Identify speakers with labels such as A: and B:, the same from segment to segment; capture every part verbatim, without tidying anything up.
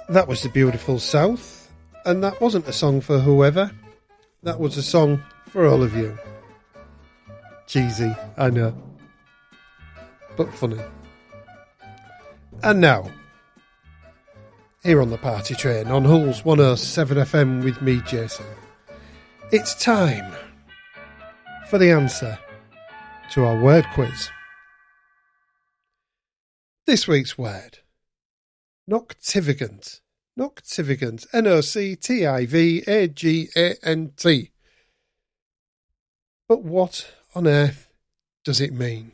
A: That was The Beautiful South, and that wasn't a song for whoever. That was a song for all of you. Cheesy, I know, but funny. And now, here on the Party Train on Hull's one oh seven F M with me, Jason, it's time for the answer to our word quiz. This week's word: noctivagant. Noctivagant. N O C T I V A G A N T. But what on earth does it mean?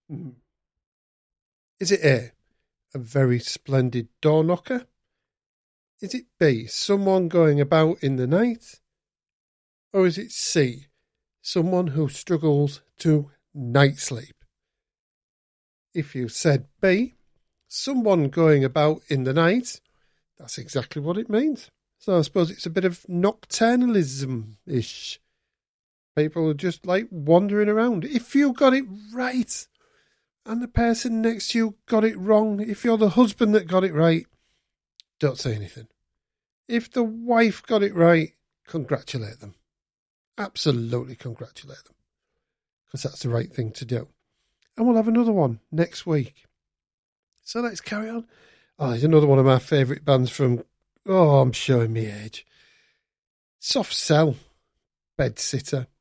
A: Is it A, a very splendid door knocker? Is it B, someone going about in the night? Or is it C, someone who struggles to night sleep? If you said B, someone going about in the night, that's exactly what it means. So I suppose it's a bit of nocturnalism-ish. People are just like wandering around. If you got it right and the person next to you got it wrong, if you're the husband that got it right, don't say anything. If the wife got it right, congratulate them. Absolutely congratulate them. Because that's the right thing to do. And we'll have another one next week. So let's carry on. Oh, there's another one of my favourite bands from, oh, I'm showing me age. Soft Cell, Bed Sitter.